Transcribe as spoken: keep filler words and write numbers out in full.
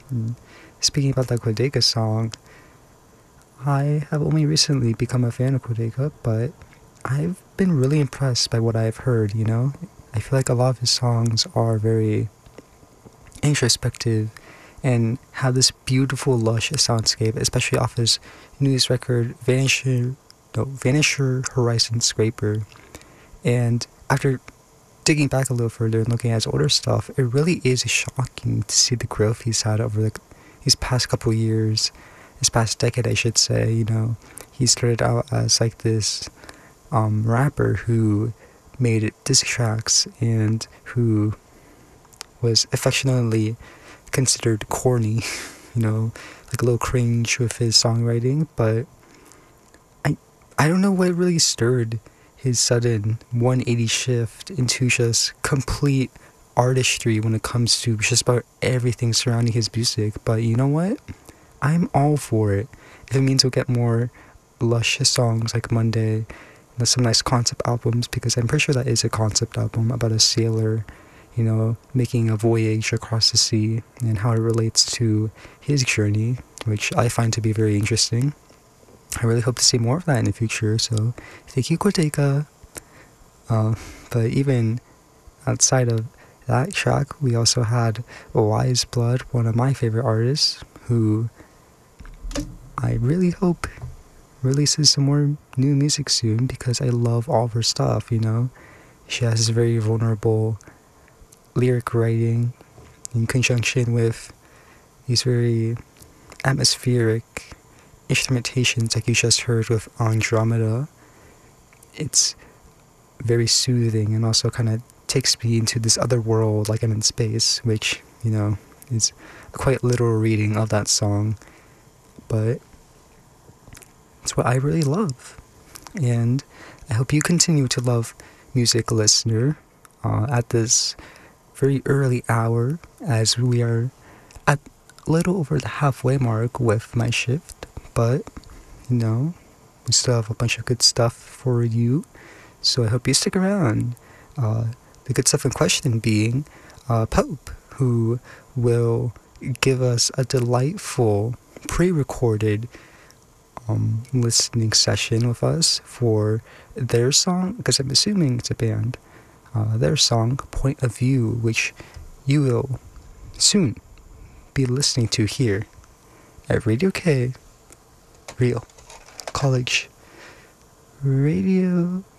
And speaking about that Kodeka song, I have only recently become a fan of Kodeka, but I've been really impressed by what I've heard, you know? I feel like a lot of his songs are very introspective and have this beautiful, lush soundscape, especially off his newest record, Vanisher, no, Vanisher Horizon Scraper. And after digging back a little further and looking at his older stuff, it really is shocking to see the growth he's had over the, these past couple years, this past decade, I should say. You know, he started out as like this um, rapper who made diss tracks and who was affectionately considered corny, you know, like a little cringe with his songwriting, but I I don't know what really stirred his sudden one eighty shift into just complete artistry when it comes to just about everything surrounding his music. But you know what? I'm all for it. If it means we'll get more lush songs like Monday, and some nice concept albums, because I'm pretty sure that is a concept album about a sailor, you know, making a voyage across the sea and how it relates to his journey, which I find to be very interesting. I really hope to see more of that in the future, so thank you, Cortega. Uh, but even outside of that track, we also had Wise Blood, one of my favorite artists, who I really hope releases some more new music soon, because I love all of her stuff, you know? She has this very vulnerable lyric writing in conjunction with these very atmospheric instrumentations like you just heard with Andromeda. It's very soothing and also kind of takes me into this other world like I'm in space, which, you know, is a quite literal reading of that song. But it's what I really love. And I hope you continue to love music, listener, uh, at this very early hour, as we are at a little over the halfway mark with my shift. But, you know, we still have a bunch of good stuff for you, so I hope you stick around. Uh, the good stuff in question being uh, Pope, who will give us a delightful pre-recorded um, listening session with us for their song, because I'm assuming it's a band, uh, their song, Point of View, which you will soon be listening to here at Radio K, Real College Radio.